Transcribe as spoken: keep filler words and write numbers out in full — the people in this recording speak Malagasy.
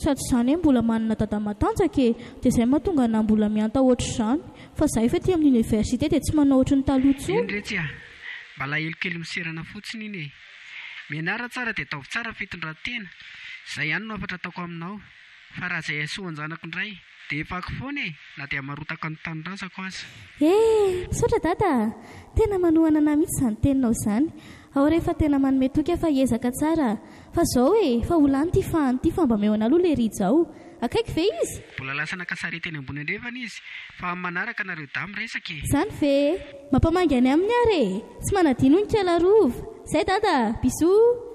sady izany hoe mbola manana dada matanjaka e, dia izay mahatonga na mbola mianta ohatr' izany. Fa izahay efa aty amin'ny oniversite dia tsy manao ohatry ny taloha intsony. Eny retsy a, mba lahelo kely miserana fotsiny iny e. Mianara tsara dia ataovy tsara fitondran-tena. Izay ihany no afatra ataoko aminao. Fa raha izay hasoan-janako indray dia efako foana e, na dia marotaka ny tanindrazako aza. Eh, misaotra dada, tena manohana na mihitsy izany teninao izany. Ao rehefa tena manome toky fa hiezaka tsara. Fa izao e, fa ho lany ity fahany ity fa mba mehona aloha le rijao. Akaiky ve izy? Mbola lasa nakasarety eny ambony andrefana izy, fa amin'ny manaraka nareo damy resaka e. Izany ve? Mampamangy any aminy ary e, tsy manadino ny kela rova. Izay dada, bisous.